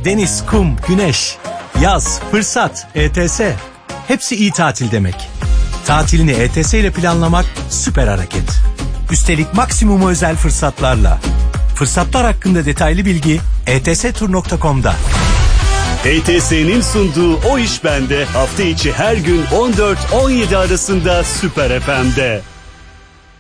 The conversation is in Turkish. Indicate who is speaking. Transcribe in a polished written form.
Speaker 1: Deniz, kum, güneş, yaz, fırsat, ETS. Hepsi iyi tatil demek. Tatilini ETS ile planlamak süper hareket. Üstelik maksimum özel fırsatlarla. Fırsatlar hakkında detaylı bilgi etstur.com'da.
Speaker 2: ETS'nin sunduğu O İş Bende hafta içi her gün 14-17 arasında Süper FM'de.